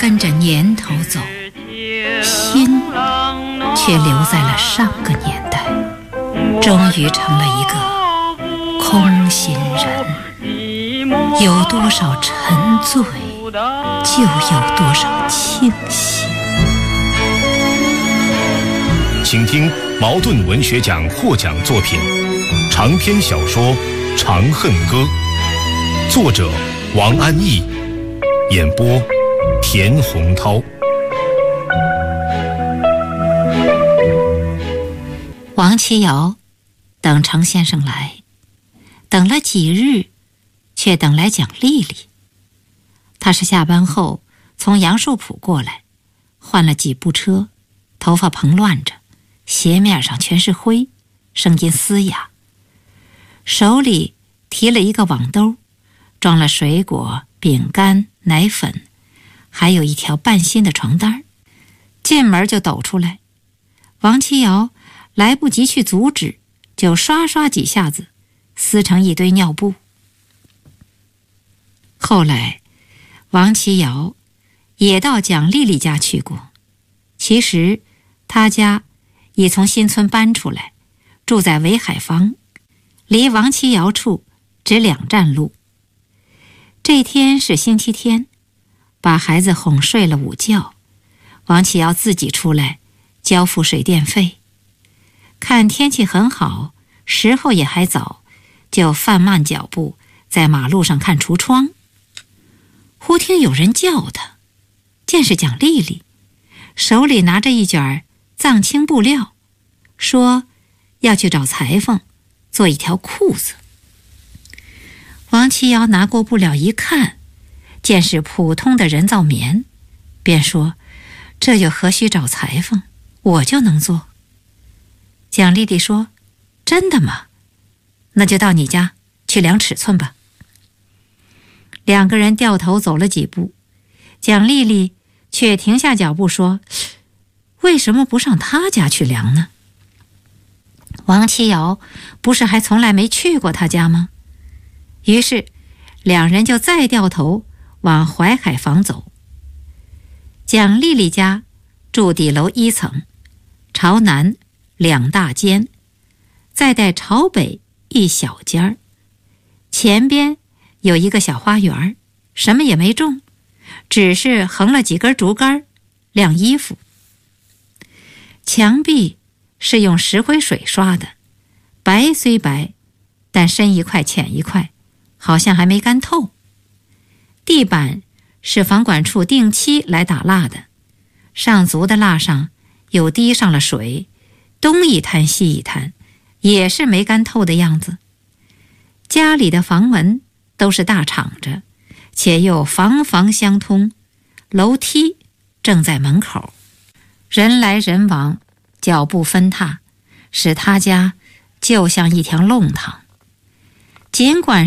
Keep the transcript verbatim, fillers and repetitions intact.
跟着年头走，心却留在了上个年代，终于成了一个空心人。有多少沉醉，就有多少清醒。 请听茅盾文学奖获奖作品长篇小说《长恨歌》，作者王安忆，演播田洪涛。 王琦瑶等程先生来，等了几日，却等来蒋丽丽。她是下班后从杨树浦过来，换了几部车，头发蓬乱着，鞋面上全是灰，声音嘶哑，手里提了一个网兜，装了水果、饼干、奶粉，还有一条半新的床单。进门就抖出来，王琦瑶来不及去阻止，就刷刷几下子撕成一堆尿布。后来王琦瑶也到蒋丽丽家去过，其实她家已从新村搬出来，住在围海坊，离王琦瑶处只两站路。这天是星期天，把孩子哄睡了午觉，王琦瑶自己出来交付水电费。看天气很好，时候也还早，就放慢脚步在马路上看橱窗。忽听有人叫他，见是蒋丽丽，手里拿着一卷藏青布料，说要去找裁缝做一条裤子。王琦瑶拿过布料一看，见是普通的人造棉，便说这又何须找裁缝，我就能做。蒋丽丽说，真的吗？那就到你家去量尺寸吧。两个人掉头走了几步，蒋丽丽却停下脚步说，为什么不上她家去量呢？王琦瑶不是还从来没去过她家吗？于是两人就再掉头往淮海坊走。蒋丽丽家住底楼一层，朝南两大间，再带朝北一小间儿，前边有一个小花园，什么也没种，只是横了几根竹竿晾衣服。墙壁是用石灰水刷的，白虽白，但深一块浅一块，好像还没干透。地板是房管处定期来打蜡的，上足的蜡上又滴上了水，东一滩西一滩，也是没干透的样子。家里的房门都是大敞着，且又房房相通，楼梯正在门口，人来人往，脚步分踏，使他家就像一条弄堂。尽管